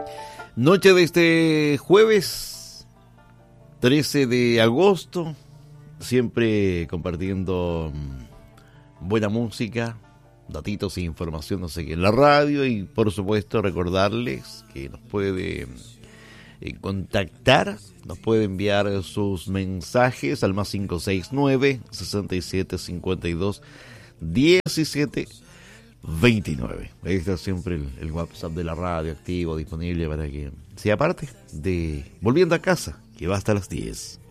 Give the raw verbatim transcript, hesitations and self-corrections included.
Noche de este jueves trece de agosto, siempre compartiendo buena música, datitos e información, no sé qué, en la radio, y por supuesto recordarles que nos puede eh, contactar, nos puede enviar sus mensajes al más cinco seis nueve, sesenta y siete, cincuenta y dos, diecisiete, veintinueve. Ahí está siempre el, el WhatsApp de la radio activo, disponible para que sea parte de Volviendo a Casa, que va hasta las diez.